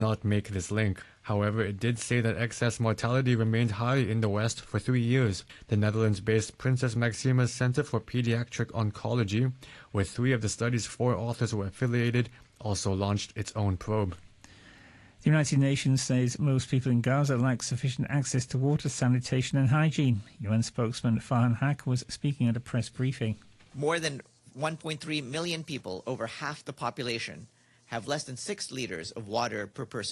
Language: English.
not make this link. However, it did say that excess mortality remained high in the West for 3 years. The Netherlands-based Princess Maxima's Center for Pediatric Oncology, where 3 of the study's 4 authors were affiliated, also launched its own probe. The United Nations says most people in Gaza lack sufficient access to water, sanitation and hygiene. UN spokesman Farhan Haq was speaking at a press briefing. More than 1.3 million people, over half the population, have less than 6 liters of water per person.